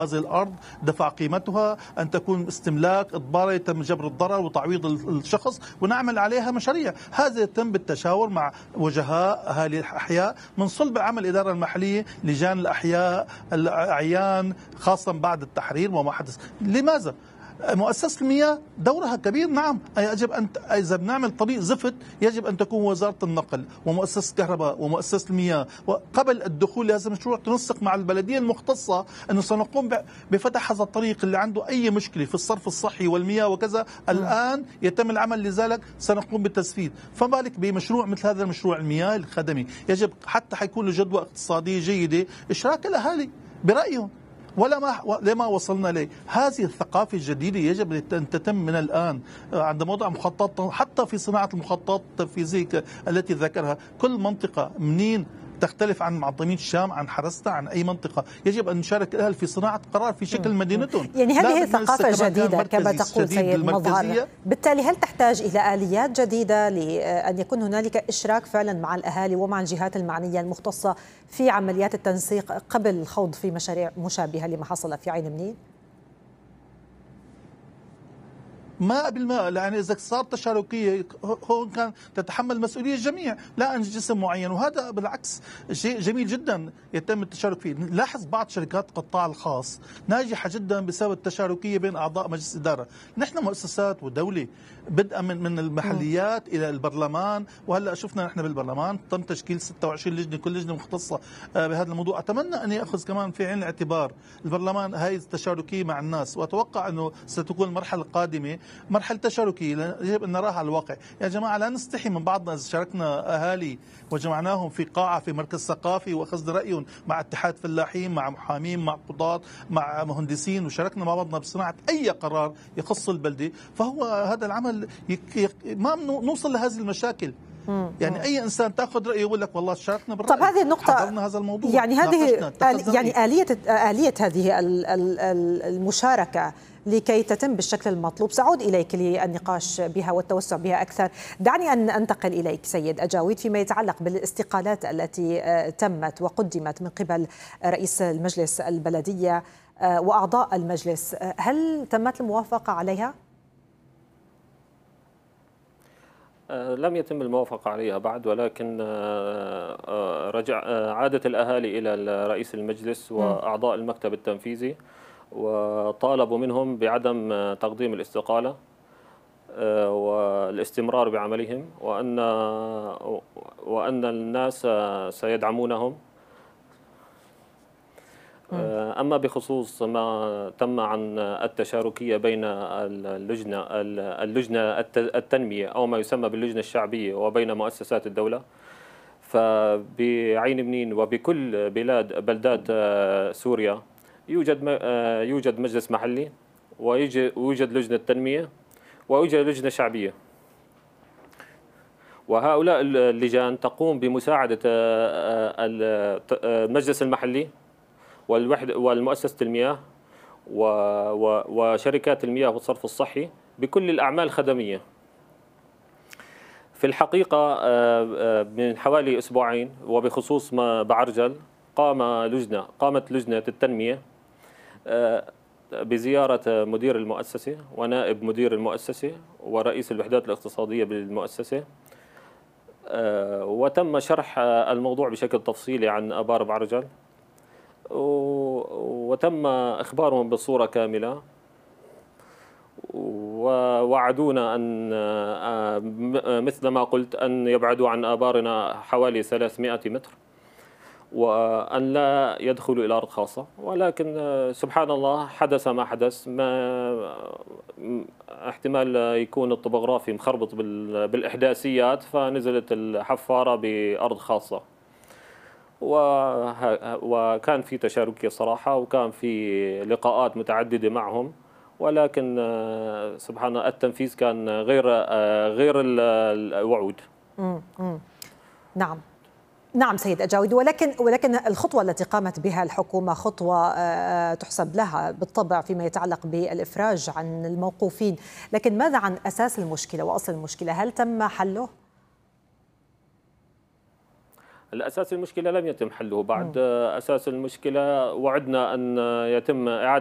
هذه الأرض، دفع قيمتها، أن تكون استملاك إضبارة، يتم جبر الضرر وتعويض الشخص ونعمل عليها مشاريع. هذا يتم بالتشاور مع وجهاء أهالي الأحياء من صلب عمل الإدارة المحلية، لجان الأحياء، الأعيان، خاصة بعد التحرير وما حدث. لماذا؟ مؤسسة المياه دورها كبير، نعم. يجب أن إذا بنعمل طريق زفت يجب أن تكون وزارة النقل ومؤسسة الكهرباء ومؤسسة المياه وقبل الدخول لهذا المشروع تنسق مع البلدية المختصة أنه سنقوم بفتح هذا الطريق اللي عنده أي مشكلة في الصرف الصحي والمياه وكذا. الآن يتم العمل لذلك، سنقوم بالتسفيد. فما بالك بمشروع مثل هذا المشروع المياه الخدمي؟ يجب حتى حيكون له جدوى اقتصادية جيدة إشراك الأهالي برأيهم. لما وصلنا إليه. هذه الثقافة الجديدة يجب أن تتم من الآن عند وضع مخططات، حتى في صناعة المخططات التنفيذية التي ذكرها. كل منطقة منين تختلف عن معظمين الشام، عن حرستا، عن أي منطقة، يجب أن نشارك الأهل في صناعة قرار في شكل مدينتهم. يعني هذه ثقافة جديدة كما تقول سيد مظهر، بالتالي هل تحتاج إلى آليات جديدة لأن يكون هنالك إشراك فعلا مع الأهالي ومع الجهات المعنية المختصة في عمليات التنسيق قبل الخوض في مشاريع مشابهة لما حصل في عين منين؟ 100%. يعني إذا صار تشاركية هون كان تتحمل مسؤولية الجميع لا عن جسم معين، وهذا بالعكس شيء جميل جدا يتم التشارك فيه. لاحظ بعض شركات القطاع الخاص ناجحة جدا بسبب التشاركية بين أعضاء مجلس إدارة. نحن مؤسسات ودولة بدءا من المحليات إلى البرلمان، وهلأ شفنا نحن بالبرلمان تم تشكيل 26 لجنة، كل لجنة مختصة بهذا الموضوع. أتمنى أن يأخذ كمان في عين الاعتبار البرلمان هاي التشاركية مع الناس، وأتوقع أنه ستكون المرحلة القادمة مرحلة تشاركية. يجب أن نراها على الواقع. يا جماعة لا نستحي من بعضنا. إذا شاركنا أهالي وجمعناهم في قاعة في مركز ثقافي وأخذنا رأيهم مع اتحاد فلاحين، مع محامين، مع قضاة، مع مهندسين، وشاركنا مع بعضنا بصناعة أي قرار يخص البلدة، فهو هذا العمل ما نوصل لهذه المشاكل. يعني أي إنسان تأخذ رأيه يقول لك والله شاركنا بالرأي. طب هذه النقطة، حضرنا هذا الموضوع، يعني هذه يعني آلية هذه المشاركة لكي تتم بالشكل المطلوب. سأعود إليك للنقاش بها والتوسع بها أكثر. دعني أن أنتقل إليك سيد أجاويد فيما يتعلق بالاستقالات التي تمت وقدمت من قبل رئيس المجلس البلدية وأعضاء المجلس. هل تمت الموافقة عليها؟ لم يتم الموافقة عليها بعد، ولكن عادت الأهالي إلى رئيس المجلس وأعضاء المكتب التنفيذي وطالبوا منهم بعدم تقديم الاستقالة والاستمرار بعملهم، وأن الناس سيدعمونهم. أما بخصوص ما تم عن التشاركية بين اللجنة التنمية أو ما يسمى باللجنة الشعبية وبين مؤسسات الدولة، فبعين منين وبكل بلدات سوريا يوجد مجلس محلي، ويوجد لجنة تنمية، ويوجد لجنة شعبية. وهؤلاء اللجان تقوم بمساعدة المجلس المحلي والمؤسسة المياه وشركات المياه والصرف الصحي بكل الأعمال الخدمية. في الحقيقة من حوالي أسبوعين وبخصوص ما بعرجل قامت لجنة التنمية بزيارة مدير المؤسسة ونائب مدير المؤسسة ورئيس الوحدات الاقتصادية بالمؤسسة، وتم شرح الموضوع بشكل تفصيلي عن آبار بعرجل، وتم إخبارهم بصورة كاملة، ووعدونا أن مثل ما قلت أن يبعدوا عن آبارنا حوالي 300 متر وأن لا يدخلوا إلى أرض خاصة. ولكن سبحان الله حدث ما حدث. ما احتمال يكون الطبوغرافي مخربط بالإحداثيات، فنزلت الحفارة بأرض خاصة، وكان في تشاركية صراحة، وكان في لقاءات متعددة معهم، ولكن سبحان الله التنفيذ كان غير الوعود. نعم سيد أجاويد، ولكن الخطوة التي قامت بها الحكومة خطوة تحسب لها بالطبع فيما يتعلق بالإفراج عن الموقوفين، لكن ماذا عن أساس المشكلة وأصل المشكلة؟ هل تم حله؟ الأساس المشكلة لم يتم حله بعد. أساس المشكلة وعدنا أن يتم إعادة